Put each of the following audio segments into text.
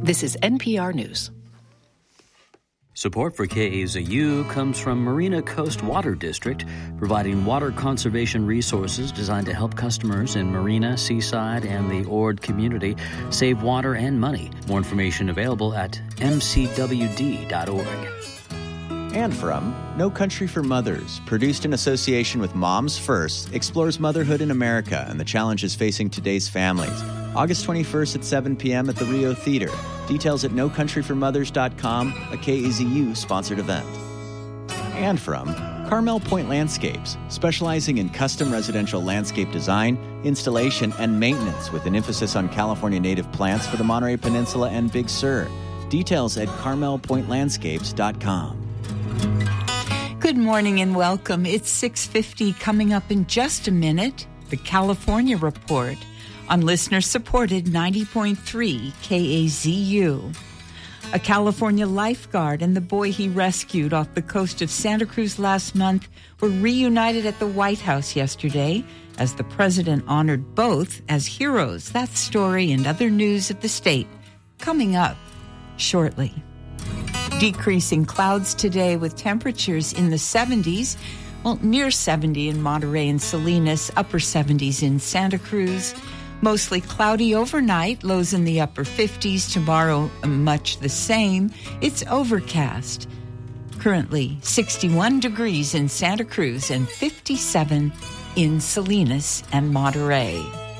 This is NPR News. Support for KAZU comes from Marina Coast Water District, providing water conservation resources designed to help customers in Marina, Seaside, and the Ord community save water and money. More information available at mcwd.org. And from No Country for Mothers, produced in association with Moms First, explores motherhood in America and the challenges facing today's families. August 21st at 7 p.m. at the Rio Theater. Details at NoCountryForMothers.com, a KAZU-sponsored event. And from Carmel Point Landscapes, specializing in custom residential landscape design, installation, and maintenance with an emphasis on California native plants for the Monterey Peninsula and Big Sur. Details at CarmelPointLandscapes.com. Good morning and welcome. It's 6:50. Coming up in just a minute, the California Report on listener-supported 90.3 KAZU. A California lifeguard and the boy he rescued off the coast of Santa Cruz last month were reunited at the White House yesterday as the president honored both as heroes. That story and other news of the state coming up shortly. Decreasing clouds today with temperatures in the 70s, near 70 in Monterey and Salinas, upper 70s in Santa Cruz. Mostly cloudy overnight, lows in the upper 50s. Tomorrow, much the same. It's overcast. Currently 61 degrees in Santa Cruz and 57 in Salinas and Monterey.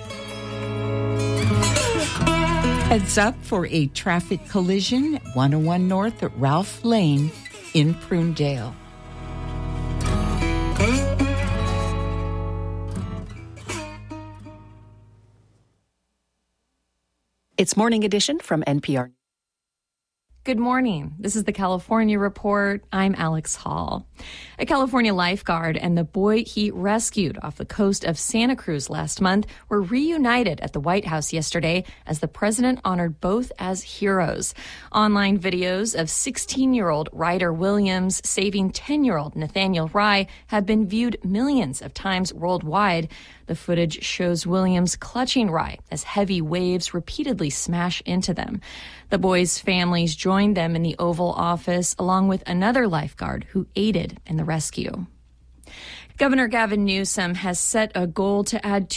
Heads up for a traffic collision at 101 North at Ralph Lane in Prunedale. It's Morning Edition from NPR. Good morning. This is the California Report. I'm Alex Hall. A California lifeguard and the boy he rescued off the coast of Santa Cruz last month were reunited at the White House yesterday as the president honored both as heroes. Online videos of 16-year-old Ryder Williams saving 10-year-old Nathaniel Rye have been viewed millions of times worldwide. The footage shows Williams clutching Rye as heavy waves repeatedly smash into them. The boys' families joined them in the Oval Office, along with another lifeguard who aided in the rescue. Governor Gavin Newsom has set a goal to add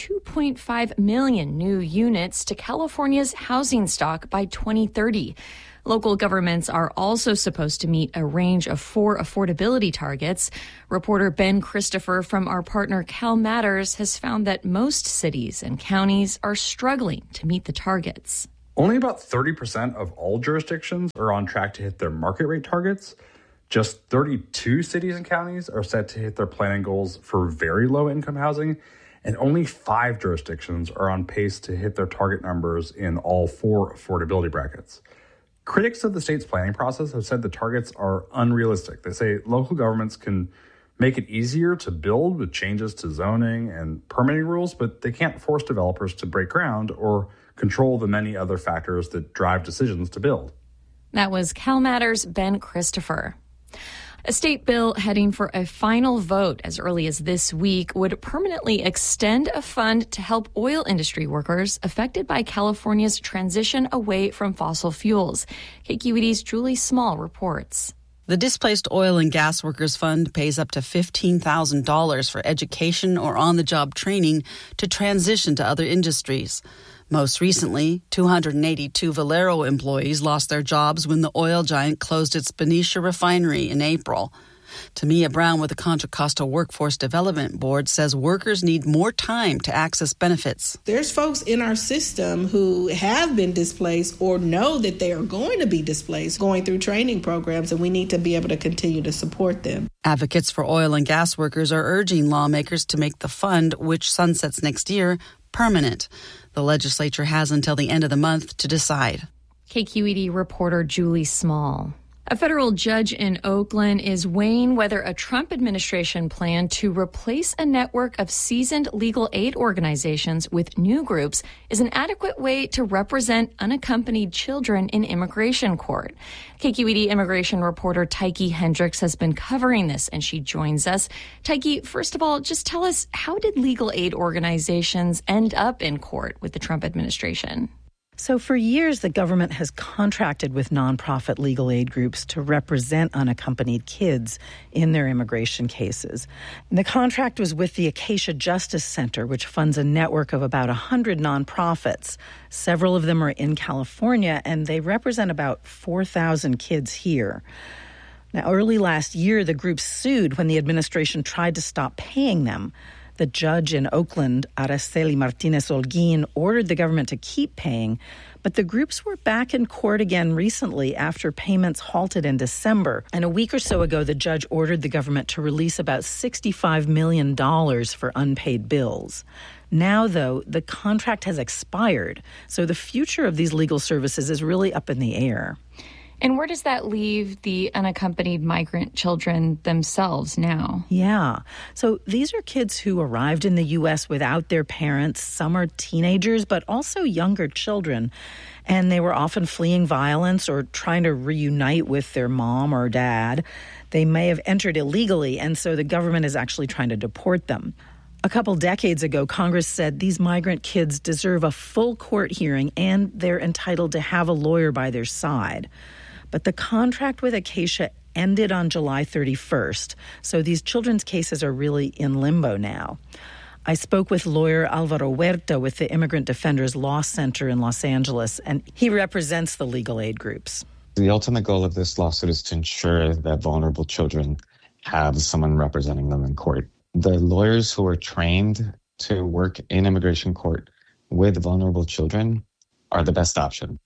2.5 million new units to California's housing stock by 2030. Local governments are also supposed to meet a range of 4 affordability targets. Reporter Ben Christopher from our partner Cal Matters has found that most cities and counties are struggling to meet the targets. Only about 30% of all jurisdictions are on track to hit their market rate targets. Just 32 cities and counties are set to hit their planning goals for very low income housing, and only 5 jurisdictions are on pace to hit their target numbers in all 4 affordability brackets. Critics of the state's planning process have said the targets are unrealistic. They say local governments can make it easier to build with changes to zoning and permitting rules, but they can't force developers to break ground or control the many other factors that drive decisions to build. That was Cal Matters' Ben Christopher. A state bill heading for a final vote as early as this week would permanently extend a fund to help oil industry workers affected by California's transition away from fossil fuels. KQED's Julie Small reports. The Displaced Oil and Gas Workers Fund pays up to $15,000 for education or on-the-job training to transition to other industries. Most recently, 282 Valero employees lost their jobs when the oil giant closed its Benicia refinery in April. Tamia Brown with the Contra Costa Workforce Development Board says workers need more time to access benefits. There's folks in our system who have been displaced or know that they are going to be displaced going through training programs, and we need to be able to continue to support them. Advocates for oil and gas workers are urging lawmakers to make the fund, which sunsets next year, permanent. The legislature has until the end of the month to decide. KQED reporter Julie Small. A federal judge in Oakland is weighing whether a Trump administration plan to replace a network of seasoned legal aid organizations with new groups is an adequate way to represent unaccompanied children in immigration court. KQED immigration reporter Tyke Hendricks has been covering this, and she joins us. Tyke, first of all, just tell us, how did legal aid organizations end up in court with the Trump administration? So for years, the government has contracted with nonprofit legal aid groups to represent unaccompanied kids in their immigration cases. And the contract was with the Acacia Justice Center, which funds a network of about 100 nonprofits. Several of them are in California, and they represent about 4,000 kids here. Now, early last year, the group sued when the administration tried to stop paying them. The judge in Oakland, Araceli Martinez-Holguin, ordered the government to keep paying, but the groups were back in court again recently after payments halted in December. And a week or so ago, the judge ordered the government to release about $65 million for unpaid bills. Now, though, the contract has expired, so the future of these legal services is really up in the air. And where does that leave the unaccompanied migrant children themselves now? Yeah. So these are kids who arrived in the U.S. without their parents. Some are teenagers, but also younger children. And they were often fleeing violence or trying to reunite with their mom or dad. They may have entered illegally, and so the government is actually trying to deport them. A couple decades ago, Congress said these migrant kids deserve a full court hearing and they're entitled to have a lawyer by their side. But the contract with Acacia ended on July 31st, so these children's cases are really in limbo now. I spoke with lawyer Alvaro Huerta with the Immigrant Defenders Law Center in Los Angeles, and he represents the legal aid groups. The ultimate goal of this lawsuit is to ensure that vulnerable children have someone representing them in court. The lawyers who are trained to work in immigration court with vulnerable children are the best option.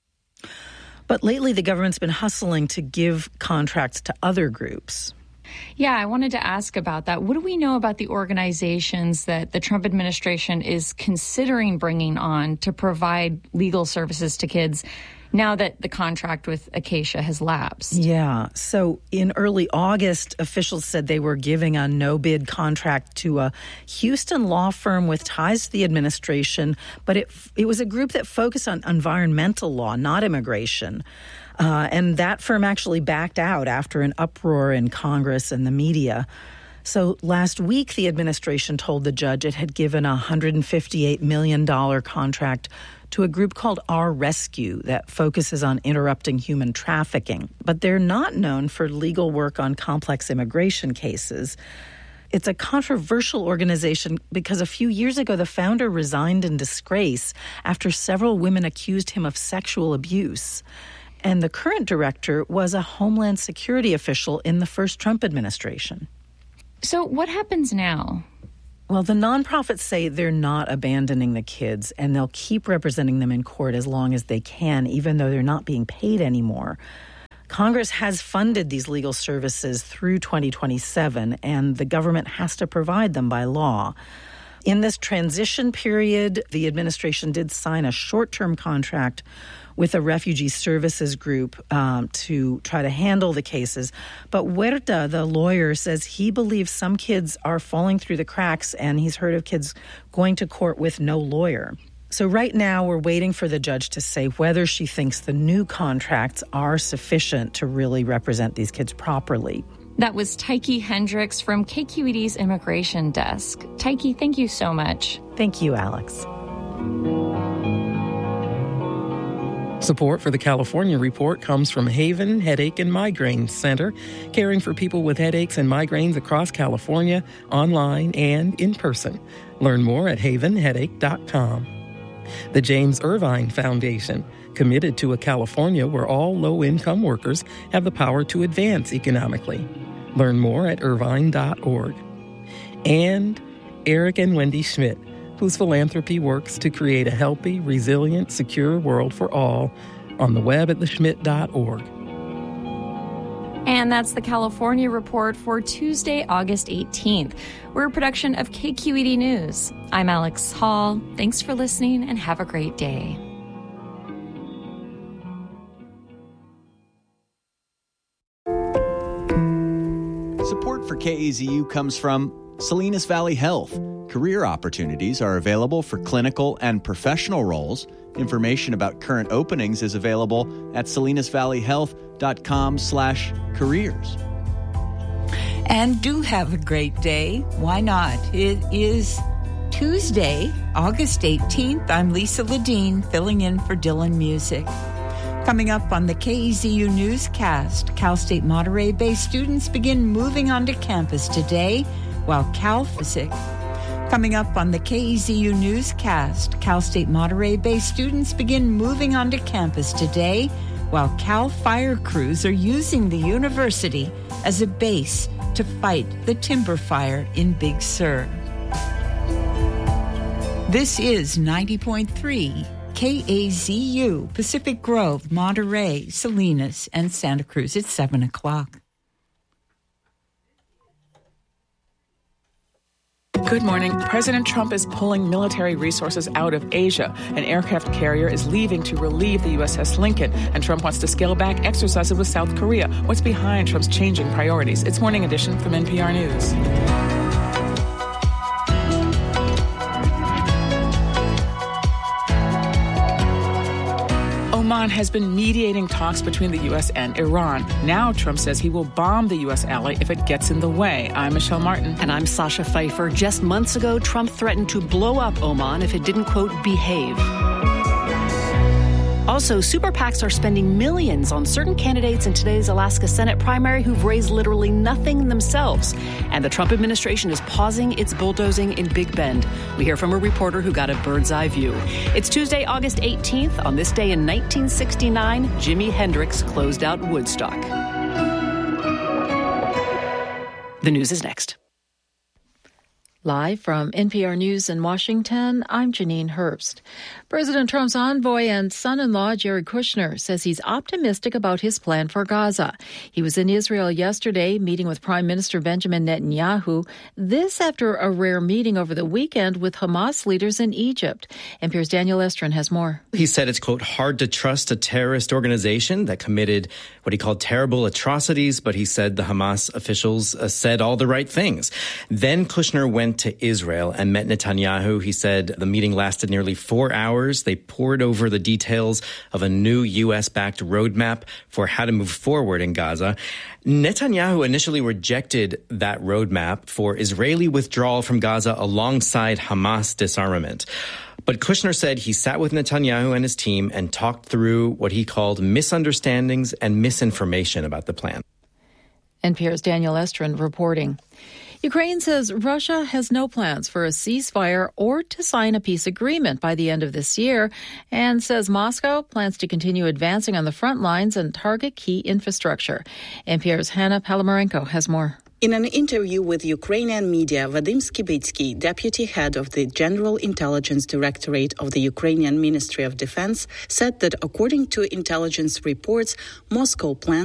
But lately, the government's been hustling to give contracts to other groups. Yeah, I wanted to ask about that. What do we know about the organizations that the Trump administration is considering bringing on to provide legal services to kids now that the contract with Acacia has lapsed? Yeah. So in early August, officials said they were giving a no-bid contract to a Houston law firm with ties to the administration, but it was a group that focused on environmental law, not immigration. And that firm actually backed out after an uproar in Congress and the media. So last week, the administration told the judge it had given a $158 million contract to a group called Our Rescue that focuses on interrupting human trafficking. But they're not known for legal work on complex immigration cases. It's a controversial organization because a few years ago, the founder resigned in disgrace after several women accused him of sexual abuse. And the current director was a Homeland Security official in the first Trump administration. So what happens now? Well, the nonprofits say they're not abandoning the kids, and they'll keep representing them in court as long as they can, even though they're not being paid anymore. Congress has funded these legal services through 2027, and the government has to provide them by law. In this transition period, the administration did sign a short-term contract with a refugee services group to try to handle the cases. But Huerta, the lawyer, says he believes some kids are falling through the cracks, and he's heard of kids going to court with no lawyer. So right now, we're waiting for the judge to say whether she thinks the new contracts are sufficient to really represent these kids properly. That was Tyche Hendricks from KQED's Immigration Desk. Tyche, thank you so much. Thank you, Alex. Support for the California Report comes from Haven Headache and Migraine Center, caring for people with headaches and migraines across California, online and in person. Learn more at havenheadache.com. The James Irvine Foundation, committed to a California where all low-income workers have the power to advance economically. Learn more at irvine.org. And Eric and Wendy Schmidt, whose philanthropy works to create a healthy, resilient, secure world for all, on the web at theschmidt.org. And that's the California Report for Tuesday, August 18th. We're a production of KQED News. I'm Alex Hall. Thanks for listening and have a great day. Support for KAZU comes from Salinas Valley Health. Career opportunities are available for clinical and professional roles. Information about current openings is available at salinasvalleyhealth.com/careers. And do have a great day. Why not? It is Tuesday, August 18th. I'm Lisa Ledeen, filling in for Dylan Music. Coming up on the KEZU Newscast, Cal State Monterey Bay students begin moving onto campus today, while Cal Physic. Coming up on the KEZU Newscast, Cal State Monterey Bay students begin moving onto campus today, while Cal Fire crews are using the university as a base to fight the timber fire in Big Sur. This is 90.3 KAZU, Pacific Grove, Monterey, Salinas, and Santa Cruz. It's 7 o'clock. Good morning. President Trump is pulling military resources out of Asia. An aircraft carrier is leaving to relieve the USS Lincoln, and Trump wants to scale back exercises with South Korea. What's behind Trump's changing priorities? It's Morning Edition from NPR News. Oman has been mediating talks between the U.S. and Iran. Now Trump says he will bomb the U.S. ally if it gets in the way. I'm Michelle Martin. And I'm Sasha Pfeiffer. Just months ago, Trump threatened to blow up Oman if it didn't, quote, behave. Also, super PACs are spending millions on certain candidates in today's Alaska Senate primary who've raised literally nothing themselves. And the Trump administration is pausing its bulldozing in Big Bend. We hear from a reporter who got a bird's eye view. It's Tuesday, August 18th. On this day in 1969, Jimi Hendrix closed out Woodstock. The news is next. Live from NPR News in Washington, I'm Janine Herbst. President Trump's envoy and son-in-law Jared Kushner says he's optimistic about his plan for Gaza. He was in Israel yesterday meeting with Prime Minister Benjamin Netanyahu. This after a rare meeting over the weekend with Hamas leaders in Egypt. NPR's Daniel Estrin has more. He said it's, quote, hard to trust a terrorist organization that committed what he called terrible atrocities, but he said the Hamas officials said all the right things. Then Kushner went to Israel and met Netanyahu. He said the meeting lasted nearly 4 hours. They pored over the details of a new U.S.-backed roadmap for how to move forward in Gaza. Netanyahu initially rejected that roadmap for Israeli withdrawal from Gaza alongside Hamas disarmament. But Kushner said he sat with Netanyahu and his team and talked through what he called misunderstandings and misinformation about the plan. NPR's Daniel Estrin reporting. Ukraine says Russia has no plans for a ceasefire or to sign a peace agreement by the end of this year, and says Moscow plans to continue advancing on the front lines and target key infrastructure. NPR's Hannah Palomarenko has more. In an interview with Ukrainian media, Vadim Skibitsky, deputy head of the General Intelligence Directorate of the Ukrainian Ministry of Defense, said that according to intelligence reports, Moscow plans